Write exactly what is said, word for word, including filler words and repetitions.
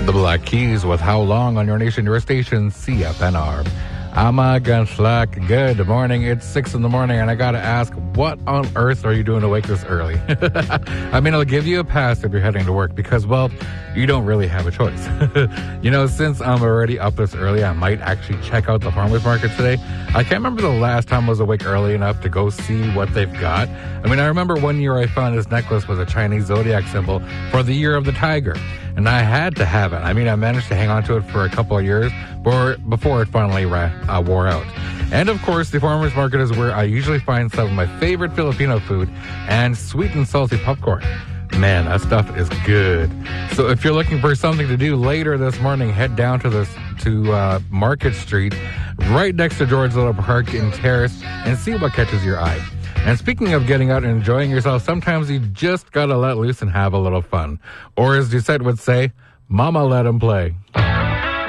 The Black Keys with How Long on your nation, your station, C F N R. I'm a Gunschlack. Good morning. It's six in the morning, and I gotta ask, what on earth are you doing awake this early? I mean, I'll give you a pass if you're heading to work because, well, you don't really have a choice. You know, since I'm already up this early, I might actually check out the farmers market today. I can't remember the last time I was awake early enough to go see what they've got. I mean, I remember one year I found this necklace with a Chinese zodiac symbol for the year of the tiger. And I had to have it. I mean, I managed to hang on to it for a couple of years before it finally uh, wore out. And of course, the farmers market is where I usually find some of my favorite Filipino food and sweet and salty popcorn. Man, that stuff is good. So if you're looking for something to do later this morning, head down to this to uh, Market Street, right next to George Little Park in Terrace, and see what catches your eye. And speaking of getting out and enjoying yourself, sometimes you just gotta let loose and have a little fun. Or as Doucette would say, Mama let him play.